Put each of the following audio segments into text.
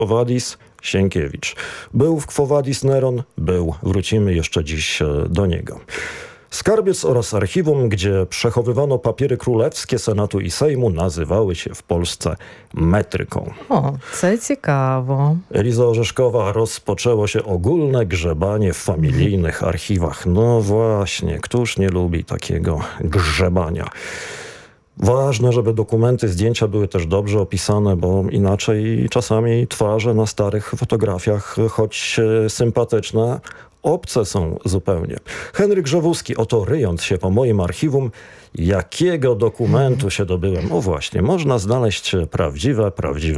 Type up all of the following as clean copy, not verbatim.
Quo Vadis Sienkiewicz. Był w Quo Vadis Neron? Był. Wrócimy jeszcze dziś do niego. Skarbiec oraz archiwum, gdzie przechowywano papiery królewskie Senatu i Sejmu, nazywały się w Polsce metryką. O, це цікаво. Eliza Orzeszkowa, rozpoczęło się ogólne grzebanie w familijnych archiwach. No właśnie, któż nie lubi takiego grzebania? Ważne, żeby dokumenty, zdjęcia były też dobrze opisane, bo inaczej czasami twarze na starych fotografiach, choć sympatyczne, obce są zupełnie. Henryk Grzewuski, oto ryjąc się po moim archiwum, jakiego dokumentu się dobyłem? O właśnie, można znaleźć prawdziwe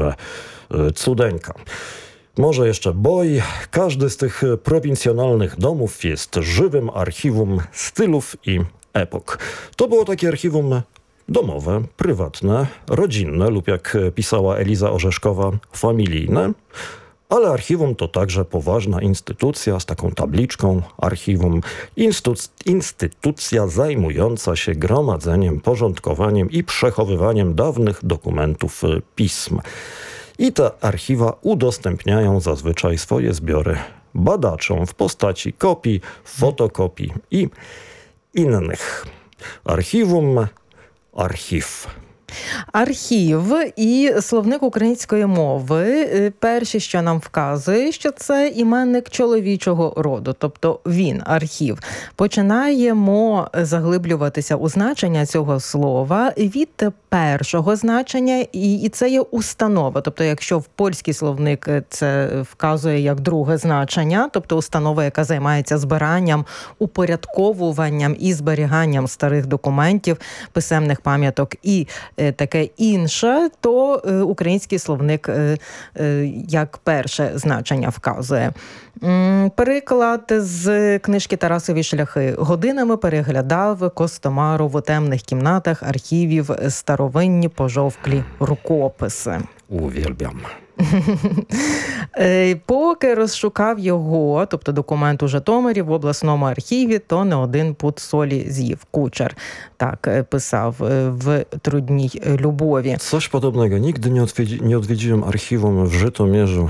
cudeńka. Może jeszcze boj. Każdy z tych prowincjonalnych domów jest żywym archiwum stylów i epok. To było takie archiwum domowe, prywatne, rodzinne lub jak pisała Eliza Orzeszkowa, familijne. Ale archiwum to także poważna instytucja z taką tabliczką archiwum. Instytucja zajmująca się gromadzeniem, porządkowaniem i przechowywaniem dawnych dokumentów pism. I te archiwa udostępniają zazwyczaj swoje zbiory badaczom w postaci kopii, fotokopii i innych. Archiwum, archiw. Архів і словник української мови перше, що нам вказує, що це іменник чоловічого роду, тобто він, архів. Починаємо заглиблюватися у значення цього слова від першого значення, і це є установа. Тобто, якщо в польський словник це вказує як друге значення, тобто установа, яка займається збиранням, упорядковуванням і зберіганням старих документів, писемних пам'яток і таке інше, то український словник як перше значення вказує. Переклад з книжки «Тарасові шляхи». Годинами переглядав Костомару в темних кімнатах архівів старовинні пожовклі рукописи. Увірбям. Поки розшукав його, тобто документ у Житомирі в обласному архіві, то не один пуд солі з'їв. Кучер так писав в «Трудній любові». Coś podobnego. Nigdy nie odwiedziłem archiwum w Żytomierzu.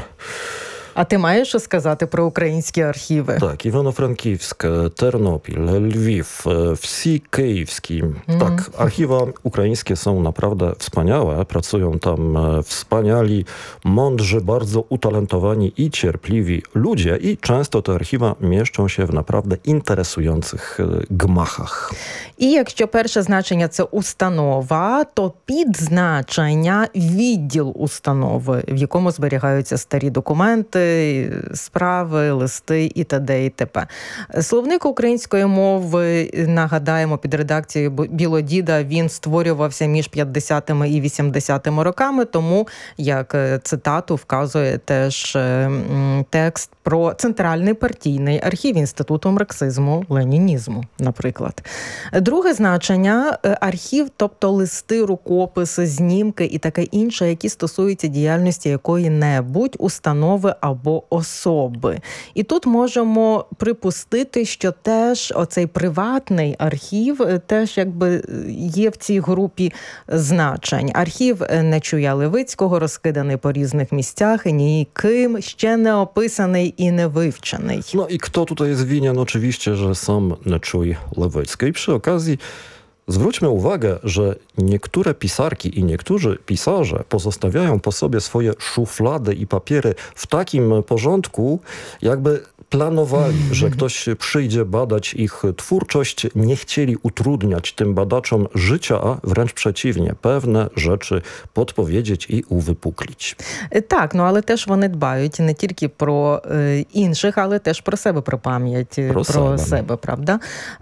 А ти маєш що сказати про українські архіви? Tak, Iwano-Frankivsk, Ternopil, Lwiw, Wsi Kyjewski. Tak, archiwa ukraińskie są naprawdę wspaniałe. Pracują tam wspaniali, mądrzy, bardzo utalentowani i cierpliwi ludzie. I często te archiwa mieszczą się w naprawdę interesujących gmachach. І якщо перше значення – це установа, то підзначення – відділ установи, в якому зберігаються старі документи, справи, листи і т.д. і т.п. Словник української мови, нагадаємо, під редакцією Білодіда, він створювався між 50-ми і 80-ми роками, тому, як цитату вказує теж текст про Центральний партійний архів Інституту марксизму-ленінізму, наприклад. Друге значення – архів, тобто листи, рукописи, знімки і таке інше, які стосуються діяльності якої-небудь установи або особи. І тут можемо припустити, що теж оцей приватний архів теж якби є в цій групі значень. Архів Нечуя Левицького розкиданий по різних місцях і ніким ще не описаний i niewywczenej. No i kto tutaj jest winien? Oczywiście, że sam Neczuj Lewicki. I przy okazji zwróćmy uwagę, że niektóre pisarki i niektórzy pisarze pozostawiają po sobie swoje szuflady i papiery w takim porządku, jakby planowali, że ktoś przyjdzie badać ich twórczość, nie chcieli utrudniać tym badaczom życia, a wręcz przeciwnie, pewne rzeczy podpowiedzieć і uwypuklić. Так, але теж вони дбають не тільки про інших, але теж про себе, про пам'ять, про себе, правда?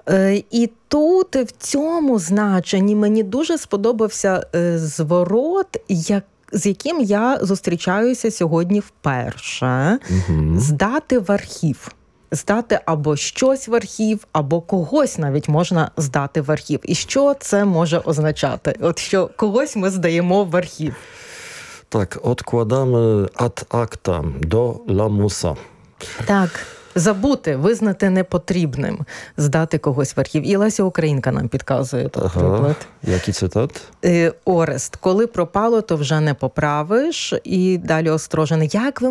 І тут, в цьому значенні, мені дуже сподобався зворот, з яким я зустрічаюся сьогодні вперше. Здати в архів. Здати або щось в архів, або когось навіть можна здати в архів. І що це може означати? От що когось ми здаємо в архів. Tak, odkładamy ad acta do lamusa. Tak. Забути, визнати непотрібним, здати когось в архів. І Леся Українка нам підказує, приклад. Який цитат? Орест. Коли пропало, то вже не поправиш. І далі Острожин. Як ви